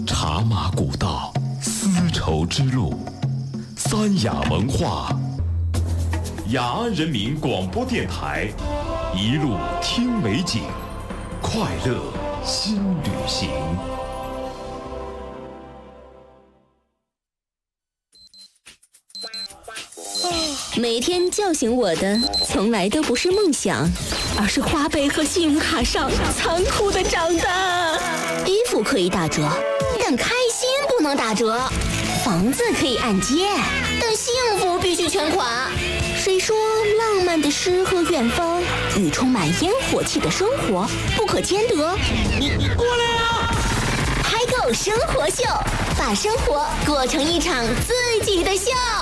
茶马古道，丝绸之路，三雅文化，雅安人民广播电台，一路听美景，快乐新旅行。 每天叫醒我的从来都不是梦想，而是花呗和信用卡上残酷的账单。衣服可以打折，但开心不能打折；房子可以按揭，但幸福必须全款。谁说浪漫的诗和远方与充满烟火气的生活不可兼得？你过来啊！开购生活秀，把生活过成一场自己的秀。